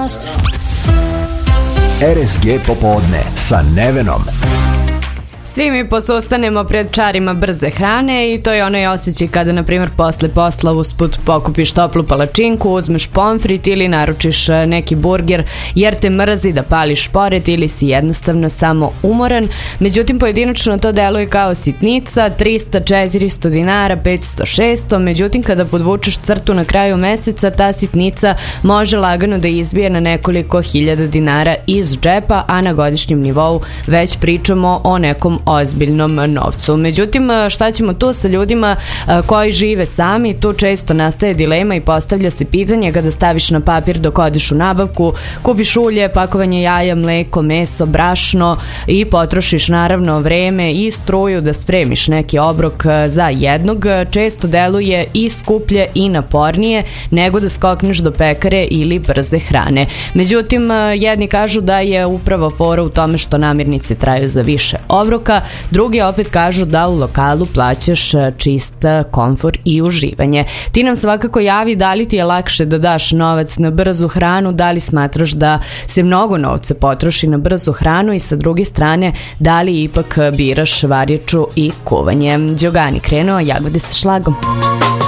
podcast. RSG popodne sa Nevenom. Svi mi posustanemo pred čarima brze hrane i to je onaj osjećaj kada, na primjer, posle posla usput pokupiš toplu palačinku, uzmeš pomfrit ili naručiš neki burger jer te mrzi da pališ šporet ili si jednostavno samo umoran. Međutim, pojedinačno to deluje kao sitnica, 300, 400 dinara, 500, 600. Međutim, kada podvučeš crtu na kraju meseca, ta sitnica može lagano da izbije na nekoliko hiljada dinara iz džepa, a na godišnjem nivou već pričamo o nekom ozbiljnom novcu. Međutim, šta ćemo tu sa ljudima koji žive sami? Tu često nastaje dilema i postavlja se pitanje kada staviš na papir dok odeš u nabavku, kupiš ulje, pakovanje jaja, mleko, meso, brašno i potrošiš naravno vreme i struju da spremiš neki obrok za jednog. Često deluje i skuplje i napornije nego da skokneš do pekare ili brze hrane. Međutim, jedni kažu da je upravo fora u tome što namirnice traju za više obroka, drugi opet kažu da u lokalu plaćaš čist komfor i uživanje. Ti nam svakako javi da li ti je lakše da daš novac na brzu hranu, da li smatraš da se mnogo novca potroši na brzu hranu i sa druge strane da li ipak biraš varjaču i kuvanje. Đogani krenuo, jagode sa šlagom.